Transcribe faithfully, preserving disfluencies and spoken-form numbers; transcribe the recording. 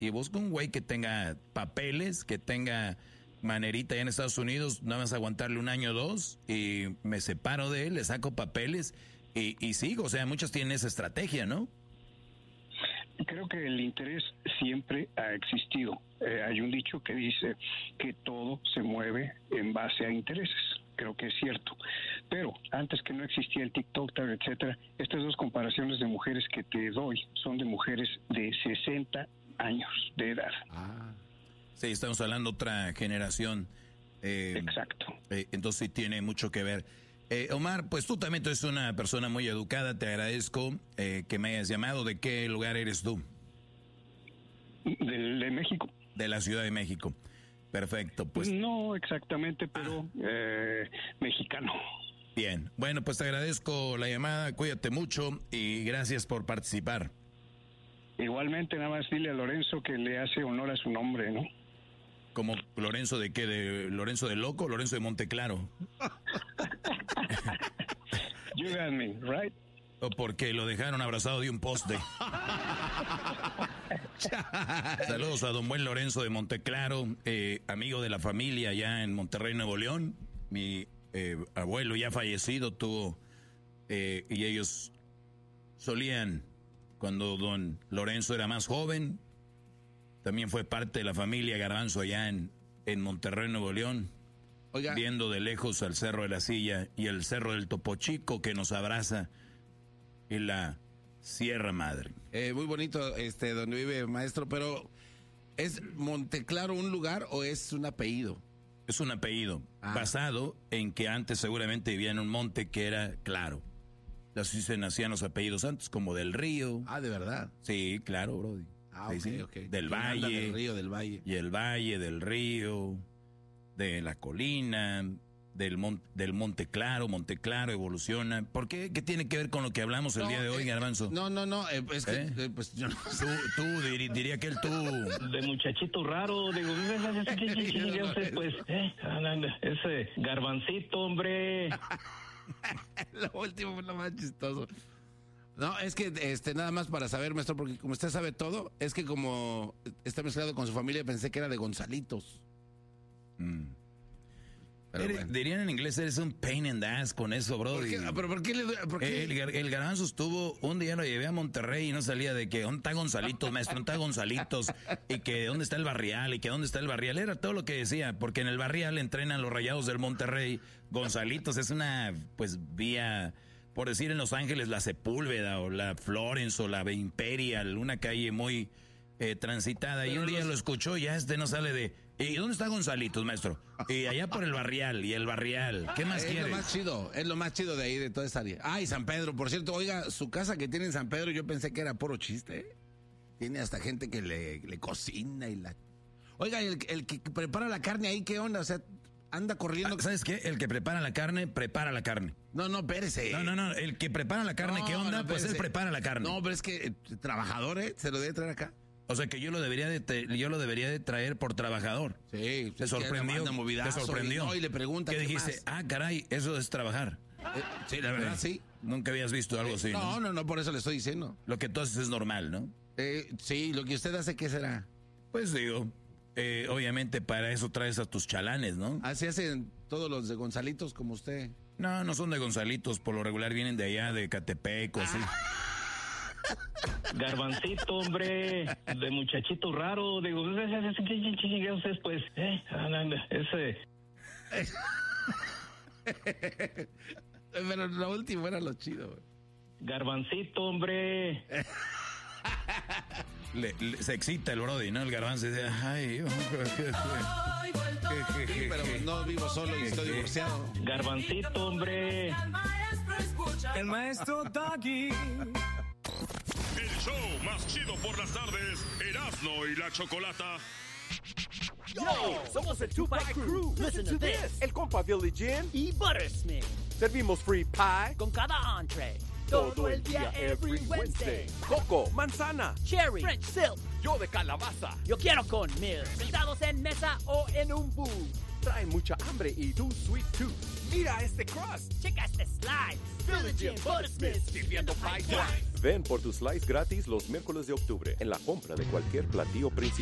y busco un güey que tenga papeles, que tenga manerita allá en Estados Unidos, nada más aguantarle un año o dos y me separo de él, le saco papeles y, y sigo. O sea, muchos tienen esa estrategia, ¿no? Creo que el interés siempre ha existido. Eh, hay un dicho que dice que todo se mueve en base a intereses. Creo que es cierto. Pero antes que no existía el TikTok, etcétera, estas dos comparaciones de mujeres que te doy son de mujeres de sesenta años de edad. Ah. Sí, estamos hablando de otra generación. Eh, Exacto. Eh, entonces sí tiene mucho que ver. Eh, Omar, pues tú también tú eres una persona muy educada, te agradezco eh, que me hayas llamado. ¿De qué lugar eres tú? De, de México. De la Ciudad de México. Perfecto, pues. No exactamente, pero ah. eh, mexicano. Bien, bueno, pues te agradezco la llamada, cuídate mucho y gracias por participar. Igualmente, nada más dile a Lorenzo que le hace honor a su nombre, ¿no? ¿Como Lorenzo de qué? ¿De Lorenzo de Loco o Lorenzo de Monteclaro? You got me, right? O porque lo dejaron abrazado de un poste. Saludos a don buen Lorenzo de Monteclaro, eh, amigo de la familia allá en Monterrey, Nuevo León. Mi eh, abuelo ya fallecido tuvo, eh, y ellos solían, cuando don Lorenzo era más joven, también fue parte de la familia Garbanzo allá en, en Monterrey, Nuevo León. Oiga. Viendo de lejos al Cerro de la Silla y el Cerro del Topo Chico que nos abraza y la Sierra Madre. Eh, muy bonito este donde vive, maestro, pero ¿es Monteclaro un lugar o es un apellido? Es un apellido, ah. basado en que antes seguramente vivía en un monte que era claro. Así se nacían los apellidos antes, como del Río. Ah, ¿de verdad? Sí, claro, Brody. Ah, sí, ok, sí. ok. Del Valle. Del Río, del Valle. Y el Valle, del Río, de la colina, del, mon, del Monte Claro, Monte Claro evoluciona. ¿Por qué? ¿Qué tiene que ver con lo que hablamos el no, día de hoy, eh, Garbanzo? No, no, no, eh, es que, ¿Eh? eh, pues yo no sé. Tú, tú dir, diría que él tú. De muchachito raro, digo, pues, eh, ese garbancito, hombre. Lo último fue lo más chistoso. No, es que este nada más para saber, maestro, porque como usted sabe todo, es que como está mezclado con su familia, pensé que era de Gonzalitos. Mm. Eres, bueno. Dirían en inglés, eres un pain in the ass con eso, bro. ¿Por qué? ¿Pero por qué? Le, por qué? El, el Garbanzo estuvo, un día lo llevé a Monterrey y no salía de que, ¿dónde está Gonzalitos, maestro? ¿Dónde está Gonzalitos? Y que, ¿dónde está el Barrial? Y que, ¿dónde está el Barrial? Era todo lo que decía, porque en el Barrial entrenan los Rayados del Monterrey. Gonzalitos es una, pues, vía, por decir en Los Ángeles, la Sepúlveda o la Florence o la Imperial, una calle muy eh, transitada. Pero y un día los... lo escuchó y ya este no sale de... ¿Y dónde está Gonzalitos, maestro? Y allá por el Barrial, y el Barrial. ¿Qué más es quieres? Es lo más chido, es lo más chido de ahí, de toda esa área. Ay, San Pedro, por cierto, oiga, su casa que tiene en San Pedro, yo pensé que era puro chiste. Tiene hasta gente que le, le cocina y la... Oiga, el, el que prepara la carne ahí, ¿qué onda? O sea, anda corriendo... Ah, ¿sabes qué? El que prepara la carne, prepara la carne. No, no, espérese. No, no, no, el que prepara la carne, no, ¿qué onda? No, pues él prepara la carne. No, pero es que eh, trabajador, ¿eh? Se lo debe traer acá. O sea que yo lo debería de te, yo lo debería de traer por trabajador. Sí, te sorprendió. Te sorprendió. Y, no, y le pregunta ¿Qué, qué dijiste? Más? Ah, caray, eso es trabajar. Eh, sí, la verdad, sí. Nunca habías visto algo así. No, no, no, no, por eso le estoy diciendo. Lo que tú haces es normal, ¿no? Eh, sí, lo que usted hace, ¿qué será? Pues digo, eh, obviamente para eso traes a tus chalanes, ¿no? Así hacen todos los de Gonzalitos como usted. No, no son de Gonzalitos, por lo regular vienen de allá, de Catepec o así. Garbancito, hombre, de muchachito raro, digo, ¿qué pues? Eh, ese. Pero lo último era lo chido, güey. Garbancito, hombre. Le, le, se excita el brody, ¿no? El garbanzo dice, ay, sí, pero no vivo solo y estoy divorciado. Garbancito, hombre. El maestro Doggy. El show más chido por las tardes, Erasmo y la Chocolata. Yo, somos el Tupac Crew. Listen to this. El compa Billy Jim y Buttersmith. Servimos free pie con cada entree. Todo el día, every Wednesday. Coco, manzana, cherry, French silk. Yo de calabaza. Yo quiero con milk. Sentados en mesa o en un booth. Traen mucha hambre y tu sweet tooth. Mira este crust. Checa este slide. Billy Jim, Buttersmith, sirviendo pie. Ven por tu slice gratis los miércoles de octubre en la compra de cualquier platillo principal.